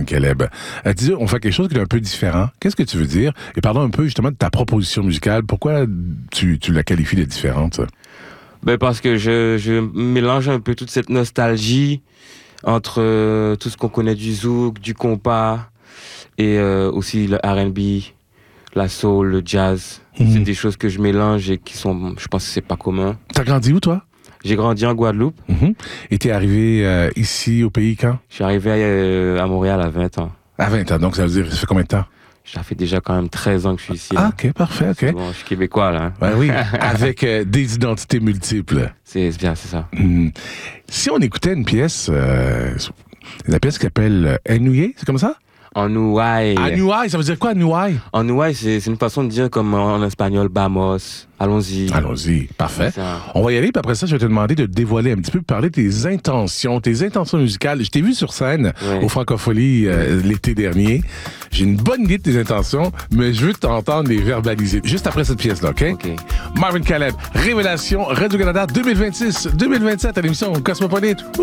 Marvin Caleb. Dis, on fait quelque chose qui est un peu différent. Qu'est-ce que tu veux dire? Et parlons un peu justement de ta proposition musicale. Pourquoi tu la qualifies de différente? Ben parce que je mélange un peu toute cette nostalgie entre tout ce qu'on connaît du zouk, du compas et aussi le R&B, la soul, le jazz. C'est des choses que je mélange et qui sont, je pense que c'est pas commun. T'as grandi où, toi? J'ai grandi en Guadeloupe. Et t'es arrivé ici au pays quand? Je suis arrivé à Montréal à 20 ans. À 20 ans, donc ça veut dire, ça fait combien de temps? Ça fait déjà quand même 13 ans que je suis ici. Ah, OK, parfait, OK. Bon, je suis québécois, là. Ben oui, avec des identités multiples. C'est bien, c'est ça. Si on écoutait une pièce, la pièce qui s'appelle Ennuyé, c'est comme ça? Ennuyé. Ennuyé, ça veut dire quoi, Ennuyé? Ennuyé, c'est une façon de dire comme en espagnol, vamos. Allons-y. Allons-y, parfait. On va y aller, puis après ça, je vais te demander de dévoiler un petit peu, parler de tes intentions musicales. Je t'ai vu sur scène au Francophonie l'été dernier. J'ai une bonne idée de tes intentions, mais je veux t'entendre les verbaliser. Juste après cette pièce-là, OK? Marvin Caleb, Révélation, Radio-Canada 2026-2027 à l'émission Cosmopolite.